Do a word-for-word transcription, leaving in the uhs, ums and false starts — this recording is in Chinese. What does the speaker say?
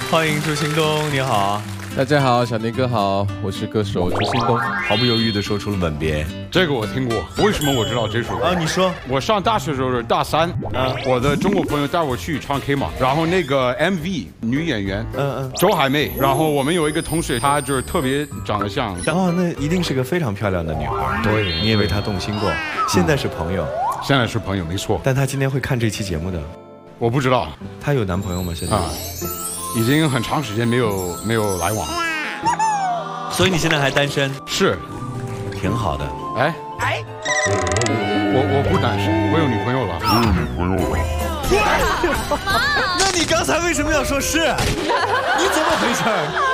欢迎朱新东，你好。 大家好，小林哥好，我是歌手朱新东。 毫不犹豫地说出了吻别。 这个我听过，为什么我知道这首歌？ 啊，你说。 我上大学的时候是大三，啊，我的中国朋友带我去唱 K 嘛，然后那个 M V 女演员，嗯嗯，周海媚，然后我们有一个同学，她就是特别长得像。 哦，那一定是个非常漂亮的女孩。对，你也为她动心过，现在是朋友。 现在是朋友，没错。 但她今天会看这期节目的。 我不知道。 她有男朋友吗？现在？啊， 已经很长时间没有没有来往。 所以你现在还单身？ 是， 挺好的。哎哎， 我我不单身，我有女朋友了。我有女朋友了。 那你刚才为什么要说是？你怎么回事？